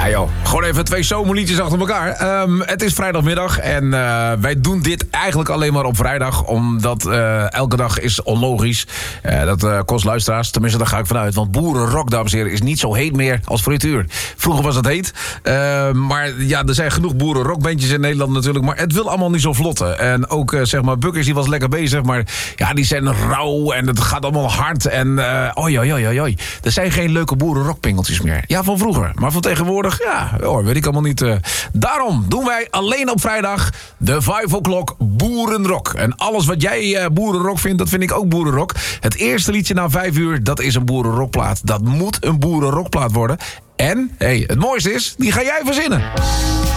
Ja joh, gewoon even 2 zomerliedjes achter elkaar. Het is vrijdagmiddag en wij doen dit eigenlijk alleen maar op vrijdag. Omdat elke dag is onlogisch. Dat kost luisteraars, tenminste daar ga ik vanuit. Want boerenrock, dames en heren, is niet zo heet meer als voor het uur. Vroeger was het heet. Maar ja, er zijn genoeg boerenrockbandjes in Nederland natuurlijk. Maar het wil allemaal niet zo vlotten. En ook zeg maar, Bukkers die was lekker bezig. Maar ja, die zijn rauw en het gaat allemaal hard. En oi. Er zijn geen leuke boerenrockpingeltjes meer. Ja, van vroeger. Maar van tegenwoordig, ja, hoor, weet ik allemaal niet. Daarom doen wij alleen op vrijdag de 5 o'clock boerenrock. En alles wat jij boerenrock vindt, dat vind ik ook boerenrock. Het eerste liedje na 5 uur, dat is een boerenrockplaat. Dat moet een boerenrockplaat worden. En, het mooiste is, die ga jij verzinnen.